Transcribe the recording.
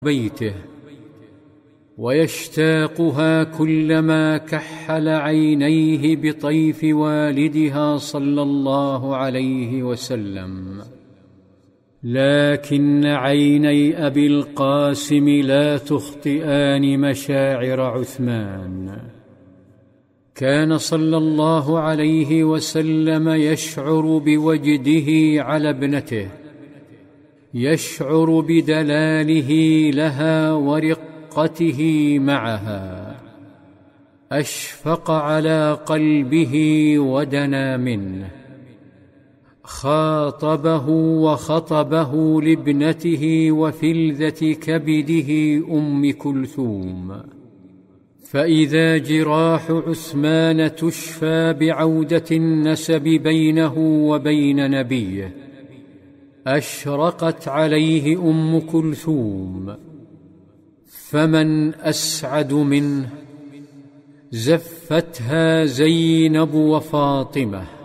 بيته، ويشتاقها كلما كحل عينيه بطيف والدها صلى الله عليه وسلم. لكن عيني أبي القاسم لا تخطئان مشاعر عثمان. كان صلى الله عليه وسلم يشعر بوجده على ابنته، يشعر بدلاله لها ورقته معها، أشفق على قلبه ودنا منه، خاطبه وخطبه لابنته وفلذة كبده أم كلثوم. فإذا جراح عثمان تشفى بعودة النسب بينه وبين نبيه، أشرقت عليه أم كلثوم، فمن أسعد منه؟ زفتها زينب وفاطمة.